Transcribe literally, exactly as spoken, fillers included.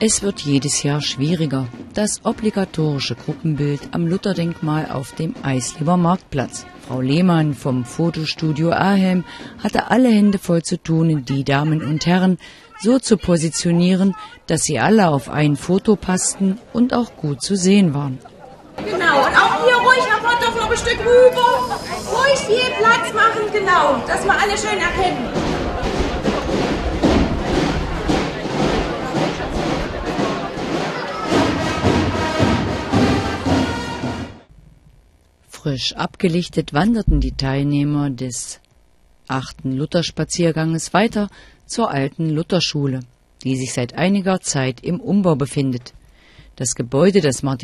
Es wird jedes Jahr schwieriger. Das obligatorische Gruppenbild am Lutherdenkmal auf dem Eisleber Marktplatz. Frau Lehmann vom Fotostudio Ahelm hatte alle Hände voll zu tun, die Damen und Herren so zu positionieren, dass sie alle auf ein Foto passten und auch gut zu sehen waren. Genau, und auch hier ruhig, Herr Potthoff, noch ein Stück rüber. Ruhig viel Platz machen, genau, dass wir alle schön erkennen. Frisch abgelichtet wanderten die Teilnehmer des achten Lutherspazierganges weiter zur alten Lutherschule, die sich seit einiger Zeit im Umbau befindet. Das Gebäude des Martin